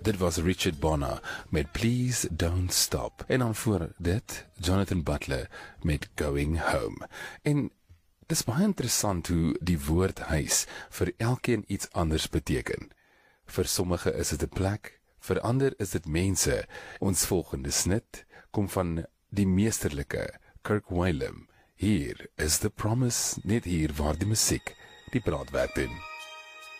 Dit was Richard Bonner met Please Don't Stop. En dan voor dit, Jonathan Butler met Going Home. En dis baie interessant hoe die woord huis vir elkeen iets anders beteken. Vir sommige is dit 'n plek, vir ander is dit mense. Ons volgende snit kom van die meesterlike Kirk Whalum. Hier is The Promise, net hier waar die musiek die praatwerk doen.